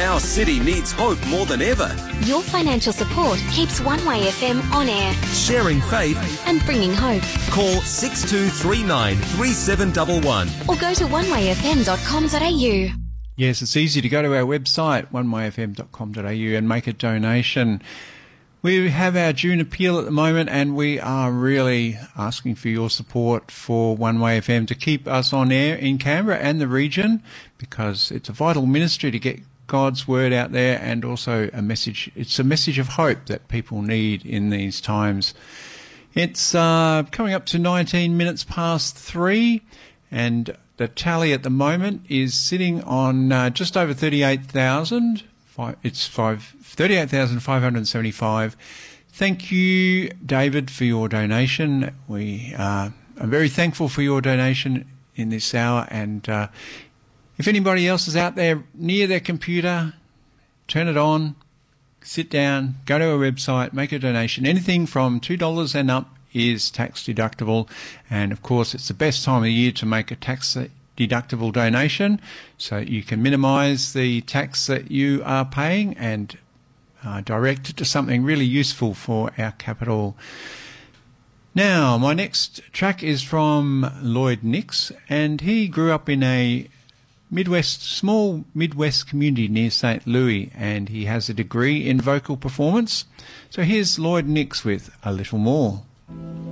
Our city needs hope more than ever. Your financial support keeps One Way FM on air. Sharing faith and bringing hope. Call 6239 3711 or go to onewayfm.com.au. Yes, it's easy to go to our website, onewayfm.com.au, and make a donation. We have our June appeal at the moment, and we are really asking for your support for One Way FM to keep us on air in Canberra and the region, because it's a vital ministry to get God's word out there, and also a message. It's a message of hope that people need in these times. It's coming up to 19 minutes past 3, and the tally at the moment is sitting on just over 38,000. It's 38,575. Thank you, David, for your donation. We are very thankful for your donation in this hour. And if anybody else is out there near their computer, turn it on, sit down, go to our website, make a donation. Anything from $2 and up is tax deductible. And, of course, it's the best time of the year to make a tax deductible donation, so you can minimise the tax that you are paying and direct it to something really useful for our capital. Now, my next track is from Lloyd Nix, and he grew up in a small Midwest community near St. Louis, and he has a degree in vocal performance. So here's Lloyd Nix with A Little More.